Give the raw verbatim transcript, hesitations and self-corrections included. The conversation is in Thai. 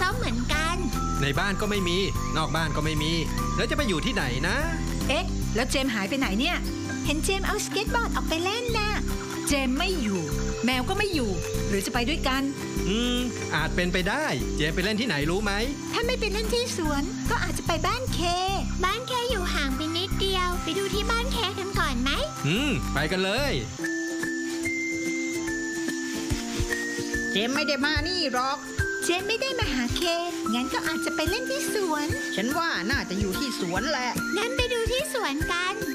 ส้มเหมือนกันในบ้านก็ไม่มีนอกบ้านก็ไม่มีแล้วจะไปอยู่ที่ไหนนะเอ๊ะแล้วเจมหายไปไหนเนี่ยเห็นเจมเอาสเก็ตบอร์ดออกไปเล่นนะเจมไม่อยู่แมวก็ไม่อยู่หรือจะไปด้วยกันอืมอาจเป็นไปได้เจมไปเล่นที่ไหนรู้ไหมถ้าไม่ไปเล่นที่สวนก็อาจจะไปบ้านเคบ้านเคอยู่ห่างไปนิดเดียวไปดูที่บ้านเคกันก่อนไหมอืมไปกันเลยเจมไม่ได้มานี่หรอกเจมไม่ได้มาหาเคงั้นก็อาจจะไปเล่นที่สวนฉันว่าน่าจะอยู่ที่สวนแหละงั้นไปดูที่สวนกัน